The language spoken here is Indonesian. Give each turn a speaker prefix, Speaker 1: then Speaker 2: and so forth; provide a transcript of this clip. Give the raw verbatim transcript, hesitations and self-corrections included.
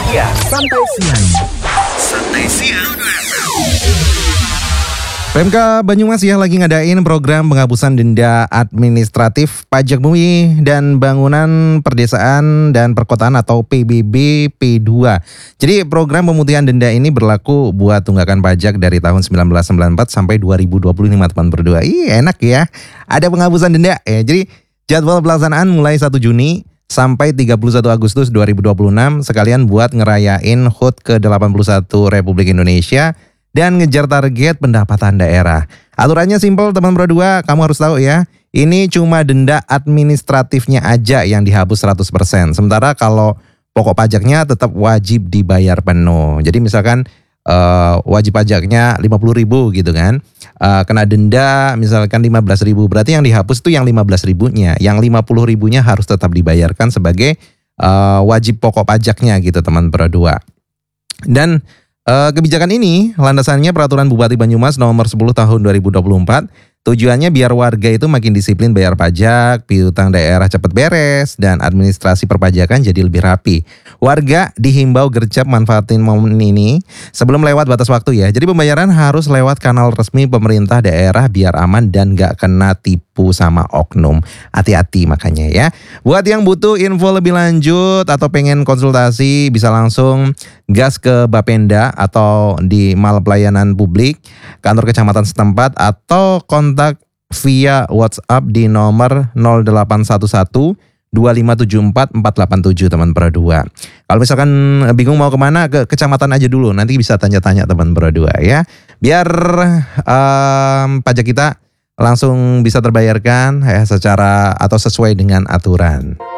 Speaker 1: siang. Santai siang. Santai siang.
Speaker 2: Pemka Banyumas ya lagi ngadain program penghapusan denda administratif pajak bumi dan bangunan perdesaan dan perkotaan atau P B B P dua. Jadi program pemutihan denda ini berlaku buat tunggakan pajak dari tahun seribu sembilan ratus sembilan puluh empat sampai dua ribu dua puluh lima teman berdua. Ih enak ya, ada penghapusan denda ya. Jadi jadwal pelaksanaan mulai satu Juni sampai tiga puluh satu Agustus dua ribu dua puluh enam sekalian buat ngerayain H U T ke delapan puluh satu Republik Indonesia dan ngejar target pendapatan daerah. Aturannya simpel teman berdua, kamu harus tahu ya. Ini cuma denda administratifnya aja yang dihapus seratus persen. Sementara kalau pokok pajaknya tetap wajib dibayar penuh. Jadi misalkan uh, wajib pajaknya lima puluh ribu gitu kan. Uh, kena denda misalkan lima belas ribu. Berarti yang dihapus itu yang lima belas ribunya. Yang lima puluh ribunya harus tetap dibayarkan sebagai uh, wajib pokok pajaknya gitu teman berdua. Dan Uh, kebijakan ini landasannya peraturan Bupati Banyumas nomor sepuluh tahun dua ribu dua puluh empat. Tujuannya biar warga itu makin disiplin bayar pajak, piutang daerah cepat beres, dan administrasi perpajakan jadi lebih rapi. Warga dihimbau gercep manfaatin momen ini sebelum lewat batas waktu ya. Jadi pembayaran harus lewat kanal resmi pemerintah daerah biar aman dan gak kena tipu sama oknum. Hati-hati makanya ya. Buat yang butuh info lebih lanjut atau pengen konsultasi bisa langsung gas ke Bapenda atau di Mal Pelayanan Publik, kantor kecamatan setempat atau kontak via WhatsApp di nomor nol delapan satu satu dua lima tujuh empat empat delapan tujuh teman berdua. Kalau misalkan bingung mau kemana, ke kecamatan aja dulu, nanti bisa tanya-tanya teman berdua ya. Biar um, pajak kita langsung bisa terbayarkan ya secara atau sesuai dengan aturan.